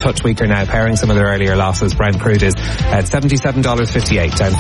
touch weaker now, pairing some of their earlier losses. Brent crude is at $77.58, down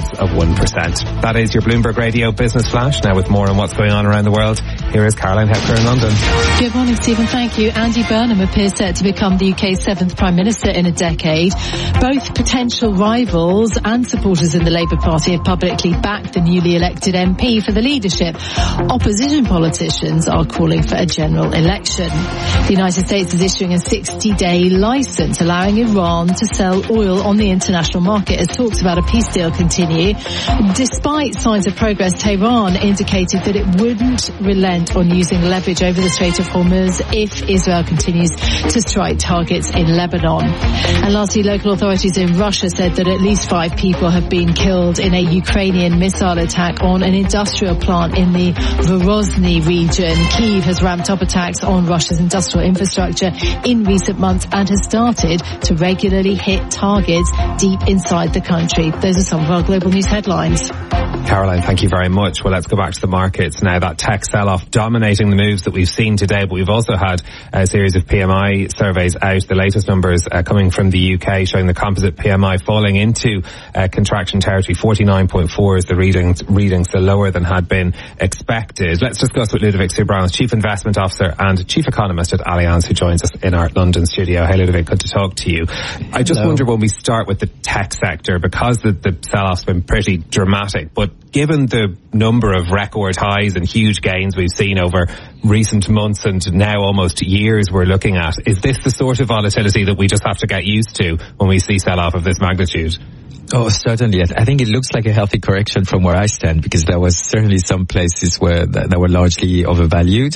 0.4%. That is your Bloomberg Radio Business Flash. Now with more on what's going on around the world, here is Caroline Hepker in London. Good morning, Stephen. Thank you. Andy Burnham appears set to become the UK's 7th Prime Minister in a decade. Both potential rivals and supporters in the Labour Party have publicly backed the newly elected MP for the leadership. Opposition politicians are calling for a general election. The United States is issuing a 60-day licence allowing Iran to sell oil on the international market as talks about a peace deal continue. Despite signs of progress, Tehran indicated that it wouldn't relent on using leverage over the Strait of Hormuz if Israel continues to strike targets in Lebanon. And lastly, local authorities in Russia said that at least 5 people have been killed in a Ukrainian missile attack on an industrial plant in the Vorozhny region. Kyiv has ramped up attacks on Russia's industrial infrastructure in recent months and has started to regularly hit targets deep inside the country. Those are some of our global news headlines. Caroline, thank you very much. Well, let's go back to the markets now. That tech sell-off dominating the moves that we've seen today, but we've also had a series of PMI surveys out. The latest numbers coming from the UK showing the composite PMI falling into contraction territory. 49.4 is the reading, so lower than had been expected. Let's discuss with Ludovic Subran, Chief Investment Officer and Chief Economist at Allianz, who joins us in our London studio. Hey, Ludovic, good to talk to you. I just wonder, when we start with the tech sector, because the sell-off's been pretty dramatic, but given the number of record highs and huge gains we've seen over recent months and now almost years we're looking at, is this the sort of volatility that we just have to get used to when we see sell-off of this magnitude? Oh, certainly. I think it looks like a healthy correction from where I stand, because there was certainly some places where that were largely overvalued.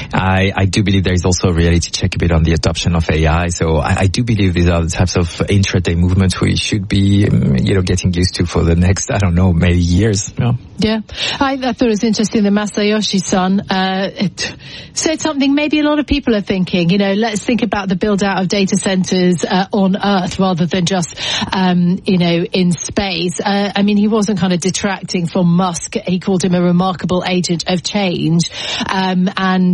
I do believe there is also a reality check a bit on the adoption of AI. So I do believe these are the types of intraday movements we should be, getting used to for the next, maybe years. Yeah. I thought it was interesting that Masayoshi-san said something maybe a lot of people are thinking, let's think about the build out of data centers on Earth rather than just, in space. He wasn't kind of detracting from Musk. He called him a remarkable agent of change. But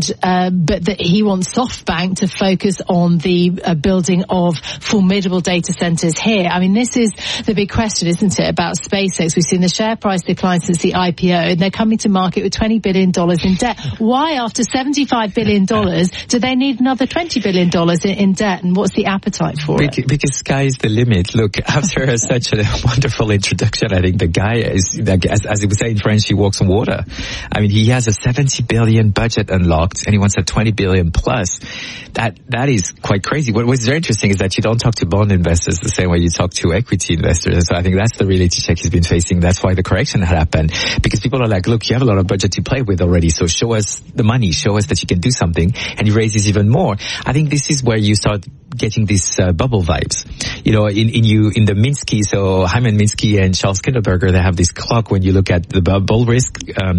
that he wants SoftBank to focus on the building of formidable data centers here. This is the big question, isn't it, about SpaceX? We've seen the share price decline since the IPO, and they're coming to market with $20 billion in debt. Why, after $75 billion, do they need another $20 billion in debt? And what's the appetite for it? Because sky is the limit. Look, after such a wonderful introduction, I think the guy is, as he would say in French, he walks on water. He has a $70 billion budget unlocked, and he wants a $20 billion plus. That is quite crazy. What's very interesting is that you don't talk to bond investors the same way you talk to equity investors. So I think that's the reality check he's been facing. That's why the correction had happened. Because people are like, look, you have a lot of budget to play with already, so show us the money, show us that you can do something, and he raises even more. I think this is where you start getting these bubble vibes. In the Minsky, so Hyman Minsky and Charles Kindleberger, they have this clock when you look at the bubble risk.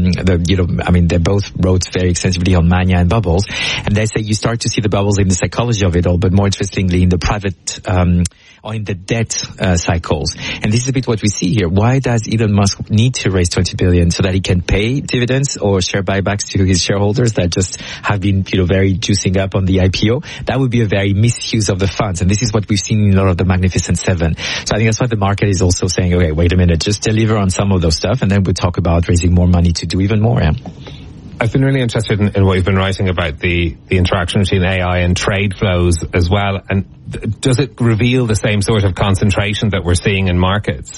They both wrote very extensively on mania and bubbles, and they say you start to see the bubbles in the psychology of it all, but more interestingly in the private or in the debt cycles. And this is a bit what we see here. Why does Elon Musk need to raise $20 billion so that he can pay dividends or share buybacks to his shareholders that just have been, very juicing up on the IPO? That would be a very misuse of the funds. And this is what we've seen in a lot of the Magnificent Seven. So I think that's why the market is also saying, okay, wait a minute, just deliver on some of those stuff, and then we'll talk about raising more money to do even more. Yeah. I've been really interested in what you've been writing about the interaction between AI and trade flows as well. And does it reveal the same sort of concentration that we're seeing in markets?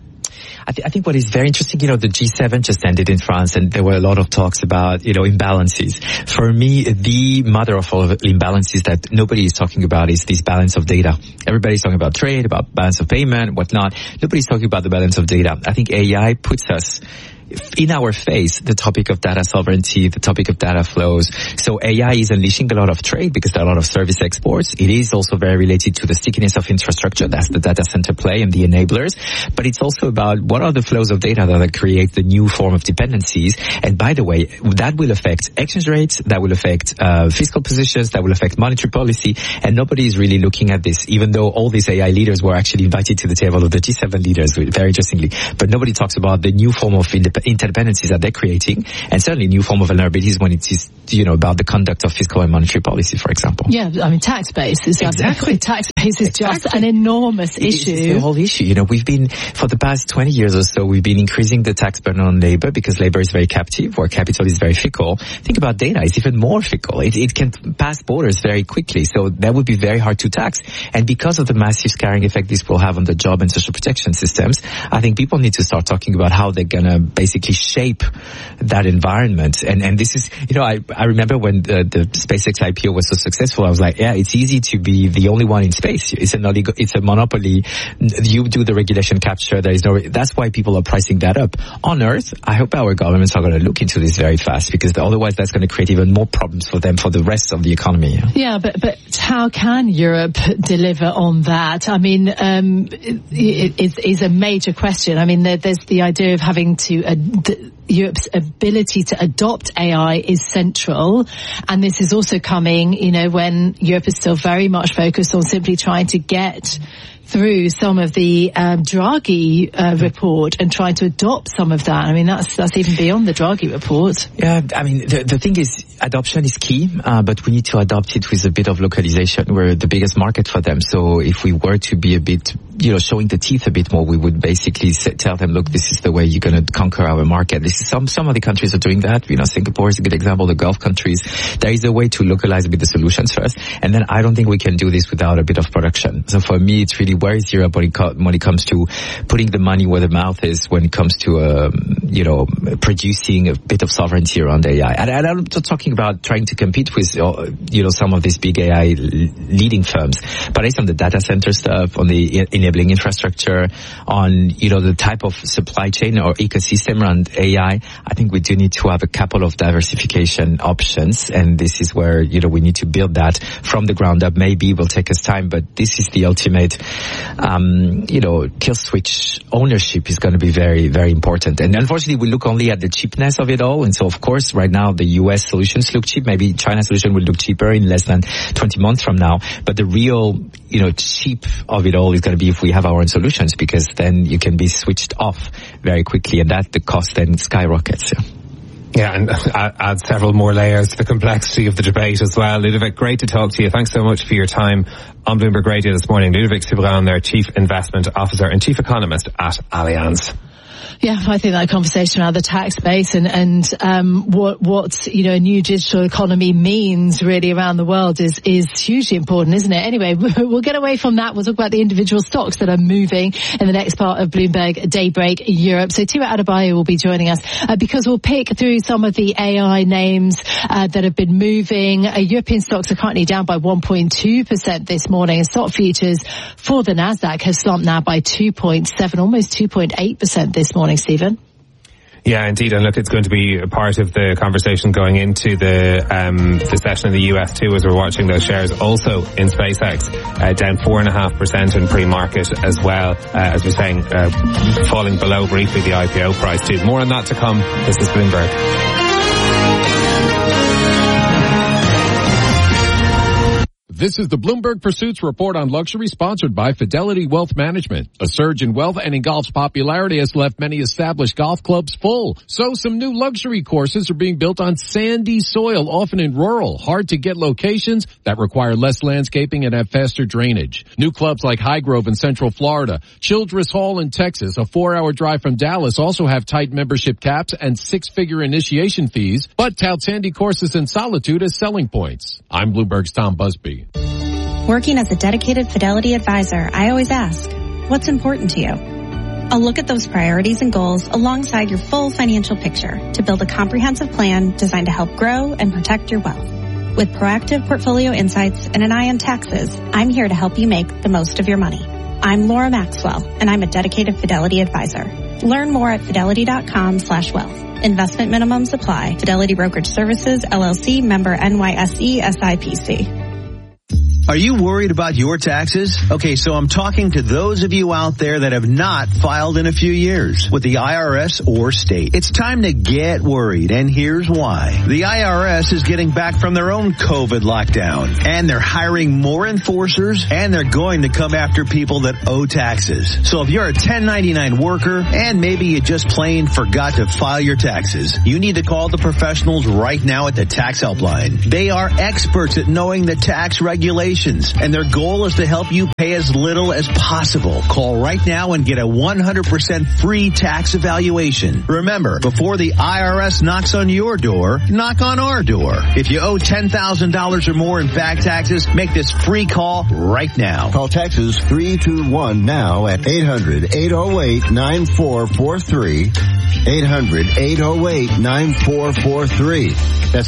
I think what is very interesting, the G7 just ended in France, and there were a lot of talks about, imbalances. For me, the mother of all of imbalances that nobody is talking about is this balance of data. Everybody's talking about trade, about balance of payment, whatnot. Nobody's talking about the balance of data. I think AI puts us in our face the topic of data sovereignty, the topic of data flows. So AI is unleashing a lot of trade because there are a lot of service exports. It is also very related to the stickiness of infrastructure. That's the data center play and the enablers. But it's also about what are the flows of data that create the new form of dependencies. And by the way, that will affect exchange rates, that will affect fiscal positions, that will affect monetary policy. And nobody is really looking at this, even though all these AI leaders were actually invited to the table of the G7 leaders, very interestingly. But nobody talks about the new form of independence interdependencies that they're creating, and certainly new form of vulnerabilities when it is, about the conduct of fiscal and monetary policy, for example. Yeah, I mean, tax base is exactly. Tax base is just an enormous issue. It's the whole issue. We've been, for the past 20 years or so, we've been increasing the tax burden on labor because labor is very captive, where capital is very fickle. Think about data. It's even more fickle. It can pass borders very quickly. So that would be very hard to tax. And because of the massive scarring effect this will have on the job and social protection systems, I think people need to start talking about how they're going to basically shape that environment. And this is, I remember when the SpaceX IPO was so successful, I was like, yeah, it's easy to be the only one in space. It's a monopoly. You do the regulation capture. That's why people are pricing that up. On Earth, I hope our governments are going to look into this very fast, because otherwise that's going to create even more problems for them for the rest of the economy. Yeah, but how can Europe deliver on that? I mean, it is a major question. I mean, there's the idea of having to Europe's ability to adopt AI is central, and this is also coming, when Europe is still very much focused on simply trying to get through some of the Draghi report and trying to adopt some of that. I mean, that's even beyond the Draghi report. Yeah, I mean, the thing is, adoption is key, but we need to adopt it with a bit of localization. We're the biggest market for them. So if we were to be a bit, showing the teeth a bit more, we would basically tell them, look, this is the way you're going to conquer our market. This is some of the countries are doing that. Singapore is a good example, the Gulf countries. There is a way to localize a bit the solutions first. And then I don't think we can do this without a bit of production. So for me, it's really, where is Europe when it comes to putting the money where the mouth is, when it comes to, producing a bit of sovereignty around AI. And I'm not talking about trying to compete with, some of these big AI leading firms, but it's on the data center stuff, on the enabling infrastructure, on, the type of supply chain or ecosystem around AI. I think we do need to have a couple of diversification options, and this is where, we need to build that from the ground up. Maybe it will take us time, but this is the ultimate, kill switch ownership is going to be very, very important. And unfortunately, we look only at the cheapness of it all. And so, of course, right now, the US solutions look cheap. Maybe China's solution will look cheaper in less than 20 months from now. But the real, cheap of it all is going to be if we have our own solutions, because then you can be switched off very quickly, and that the cost then skyrockets. Yeah, and add several more layers to the complexity of the debate as well. Ludovic, great to talk to you. Thanks so much for your time on Bloomberg Radio this morning. Ludovic Subran, their Chief Investment Officer and Chief Economist at Allianz. Yeah, I think that conversation around the tax base and what a new digital economy means really around the world is hugely important, isn't it? Anyway, we'll get away from that. We'll talk about the individual stocks that are moving in the next part of Bloomberg Daybreak Europe. So Tua Adebayo will be joining us because we'll pick through some of the AI names that have been moving. European stocks are currently down by 1.2% this morning, and stock futures for the Nasdaq have slumped now by 2.7, almost 2.8% this morning. Stephen? Yeah, indeed. And look, it's going to be a part of the conversation going into the session in the US too, as we're watching those shares. Also in SpaceX, down 4.5% in pre-market as well, as we're saying, falling below briefly the IPO price too. More on that to come. This is Bloomberg. This is the Bloomberg Pursuits Report on Luxury, sponsored by Fidelity Wealth Management. A surge in wealth and in golf's popularity has left many established golf clubs full. So some new luxury courses are being built on sandy soil, often in rural, hard-to-get locations that require less landscaping and have faster drainage. New clubs like Highgrove in Central Florida, Childress Hall in Texas, a 4-hour drive from Dallas, also have tight membership caps and 6-figure initiation fees, but tout sandy courses in Solitude as selling points. I'm Bloomberg's Tom Busby. Working as a dedicated Fidelity advisor, I always ask, what's important to you? I'll look at those priorities and goals alongside your full financial picture to build a comprehensive plan designed to help grow and protect your wealth. With proactive portfolio insights and an eye on taxes, I'm here to help you make the most of your money. I'm Laura Maxwell, and I'm a dedicated Fidelity advisor. Learn more at fidelity.com/wealth. Investment minimums apply. Fidelity Brokerage Services, LLC, member NYSE SIPC. Are you worried about your taxes? Okay, so I'm talking to those of you out there that have not filed in a few years with the IRS or state. It's time to get worried, and here's why. The IRS is getting back from their own COVID lockdown, and they're hiring more enforcers, and they're going to come after people that owe taxes. So if you're a 1099 worker, and maybe you just plain forgot to file your taxes, you need to call the professionals right now at the Tax Helpline. They are experts at knowing the tax regulations, and their goal is to help you pay as little as possible. Call right now and get a 100% free tax evaluation. Remember, before the IRS knocks on your door, knock on our door. If you owe $10,000 or more in back taxes, make this free call right now. Call Texas 321 now at 800-808-9443. 800-808-9443. That's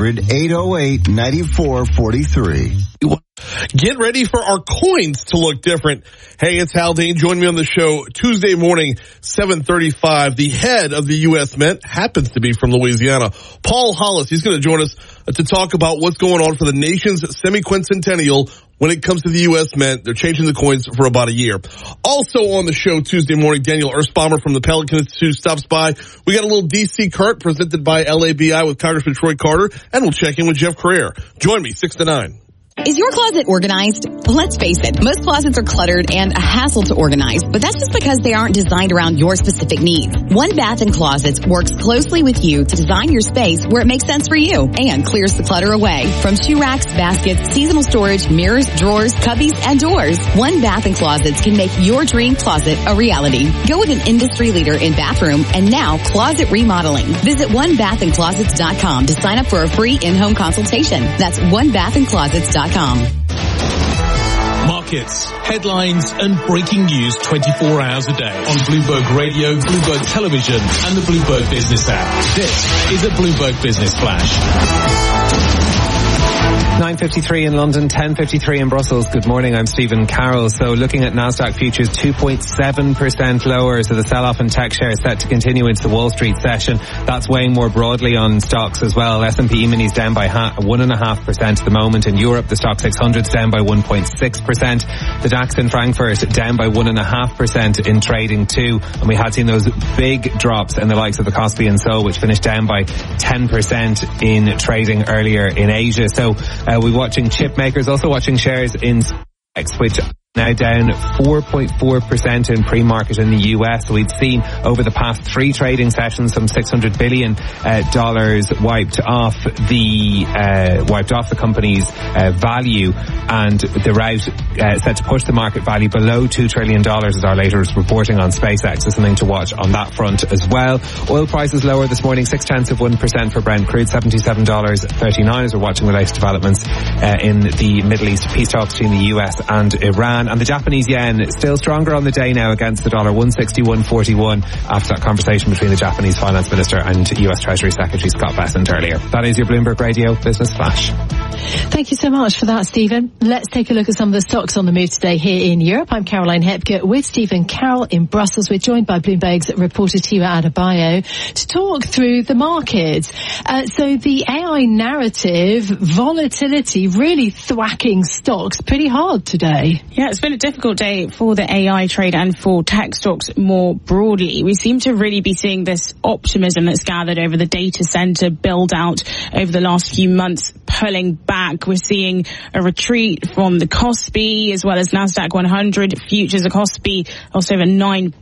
800-808-9443. Get ready for our coins to look different. Hey, it's Hal Dane. Join me on the show Tuesday morning, 7:35. The head of the U.S. Mint happens to be from Louisiana. Paul Hollis, he's going to join us to talk about what's going on for the nation's semi-quincentennial when it comes to the U.S. Mint. They're changing the coins for about a year. Also on the show Tuesday morning, Daniel Ersbaumer from the Pelican Institute stops by. We got a little D.C. cart presented by LABI with Congressman Troy Carter, and we'll check in with Jeff Carrere. Join me, 6 to 9. Is your closet organized? Let's face it, most closets are cluttered and a hassle to organize, but that's just because they aren't designed around your specific needs. One Bath & Closets works closely with you to design your space where it makes sense for you and clears the clutter away. From shoe racks, baskets, seasonal storage, mirrors, drawers, cubbies, and doors, One Bath & Closets can make your dream closet a reality. Go with an industry leader in bathroom and now closet remodeling. Visit OneBathAndClosets.com to sign up for a free in-home consultation. That's OneBathAndClosets.com. Markets, headlines, and breaking news 24 hours a day on Bloomberg Radio, Bloomberg Television, and the Bloomberg Business app. This is a Bloomberg Business Flash. 9:53 in London, 10:53 in Brussels. Good morning, I'm Stephen Carroll. So looking at Nasdaq futures, 2.7% lower. So the sell-off in tech shares set to continue into the Wall Street session. That's weighing more broadly on stocks as well. S&P E-minis down by 1.5% at the moment. In Europe, the stock 600 is down by 1.6%. The DAX in Frankfurt down by 1.5% in trading too. And we had seen those big drops in the likes of the Kospi and Seoul, which finished down by 10% in trading earlier in Asia. So we're watching chip makers, also watching shares in SpaceX, which now down 4.4% in pre-market in the US. So we've seen over the past 3 trading sessions some $600 billion wiped off the company's value, and the route set to push the market value below $2 trillion as our latest reporting on SpaceX. So something to watch on that front as well. Oil prices lower this morning, 0.6% for Brent crude, $77.39 as we're watching the latest developments in the Middle East peace talks between the US and Iran. And the Japanese yen still stronger on the day now against the dollar, 161.41 after that conversation between the Japanese finance minister and US Treasury Secretary Scott Bessent earlier. That is your Bloomberg Radio Business Flash. Thank you so much for that, Stephen. Let's take a look at some of the stocks on the move today here in Europe. I'm Caroline Hepke with Stephen Carroll in Brussels. We're joined by Bloomberg's reporter Tiwa Adebayo to talk through the markets. So the AI narrative, volatility really thwacking stocks pretty hard today. Yeah, it's been a difficult day for the AI trade and for tech stocks more broadly. We seem to really be seeing this optimism that's gathered over the data center build out over the last few months pulling back. We're seeing a retreat from the Kospi as well as Nasdaq 100 futures. The Kospi also over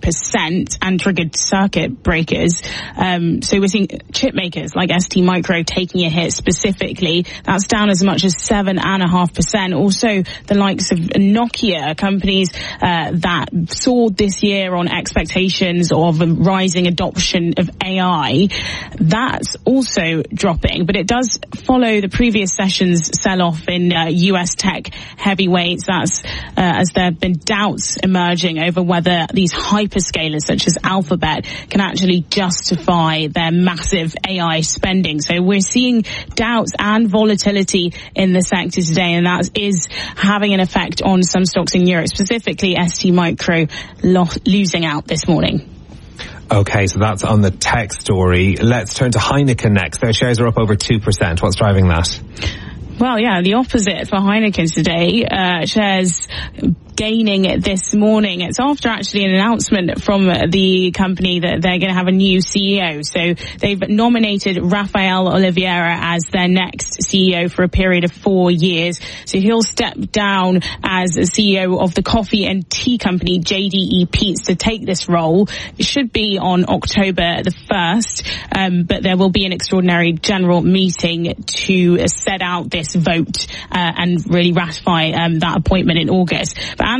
9% and triggered circuit breakers. So we're seeing chip makers like ST Micro taking a hit specifically. That's down as much as 7.5%. Also the likes of Nokia, companies that soared this year on expectations of a rising adoption of AI. That's also dropping, but it does follow the previous session's sell-off in US tech heavyweights. That's as there have been doubts emerging over whether these hyperscalers such as Alphabet can actually justify their massive AI spending. So we're seeing doubts and volatility in the sector today, and that is having an effect on some stocks in Europe, specifically ST Micro losing out this morning. Okay, so that's on the tech story. Let's turn to Heineken next. Their shares are up over 2%. What's driving that? Well, yeah, the opposite for Heineken today. Shares gaining this morning. It's after actually an announcement from the company that they're going to have a new CEO. So they've nominated Rafael Oliveira as their next CEO for a period of 4 years. So he'll step down as CEO of the coffee and tea company JDE Peet's to take this role. It should be on October the 1st, but there will be an extraordinary general meeting to set out this vote and really ratify that appointment in August. But